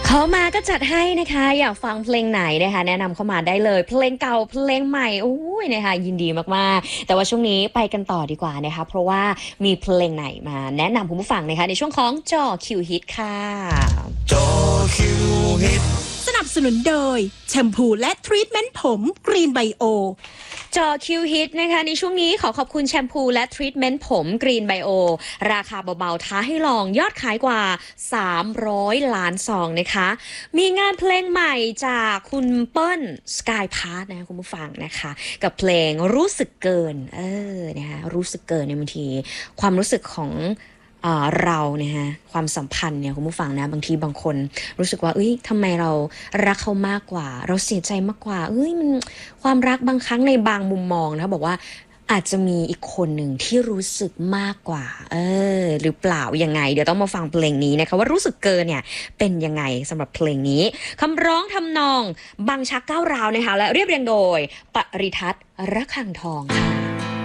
เขามาก็จัดให้นะคะอยากฟังเพลงไหนนะคะแนะนำเข้ามาได้เลยเพลงเก่าเพลงใหม่โอ้ยนะคะยินดีมากๆแต่ว่าช่วงนี้ไปกันต่อดีกว่านะคะเพราะว่ามีเพลงไหนมาแนะนำคุณผู้ฟังนะคะในช่วงของจอคิวฮิตค่ะจอคิวฮิตสนับสนุนโดยแชมพูและทรีทเมนต์ผมกรีนไบโอจอคิวฮิตนะคะในช่วงนี้ขอขอบคุณแชมพูและทรีทเมนต์ผมกรีนไบโอราคาเบาๆท้าให้ลองยอดขายกว่า300 ล้านซองนะคะมีงานเพลงใหม่จากคุณเปิ้ลสกายพาร์ทนะคุณผู้ฟังนะคะกับเพลงรู้สึกเกินนะคะรู้สึกเกินในบางทีความรู้สึกของเราเนี่ยฮะความสัมพันธ์เนี่ยคุณผู้ฟังนะบางทีบางคนรู้สึกว่าทำไมเรารักเขามากกว่าเราเสียใจมากกว่ามันความรักบางครั้งในบางมุมมองนะบอกว่าอาจจะมีอีกคนหนึ่งที่รู้สึกมากกว่าหรือเปล่ายังไงเดี๋ยวต้องมาฟังเพลงนี้นะคะว่ารู้สึกเกินเนี่ยเป็นยังไงสำหรับเพลงนี้คำร้องทำนองบังชักก้าวร้าวนะคะและเรียบเรียงโดยปริทัศน์ระฆังทองค่ะ